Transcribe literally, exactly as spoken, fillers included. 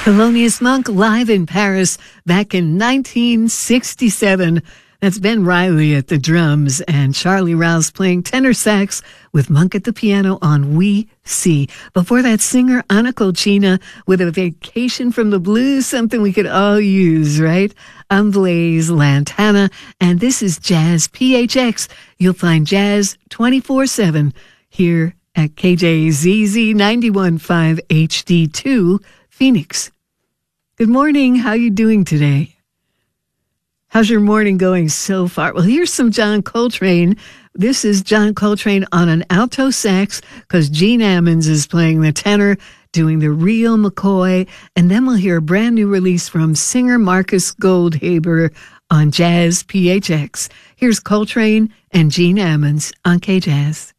Thelonious Monk live in Paris back in nineteen sixty-seven. That's Ben Riley at the drums and Charlie Rouse playing tenor sax with Monk at the piano on We See. Before that, singer Anna Colchina with A Vacation from the Blues, something we could all use, right? I'm Blaze Lantana, and this is Jazz P H X. You'll find jazz twenty-four seven here at K J Z Z ninety-one point five H D two, Phoenix. Good morning. How you doing today? How's your morning going so far? Well, here's some John Coltrane. This is John Coltrane on an alto sax because Gene Ammons is playing the tenor, doing the real McCoy. And then we'll hear a brand new release from singer Marcus Goldhaber on Jazz P H X. Here's Coltrane and Gene Ammons on K-Jazz.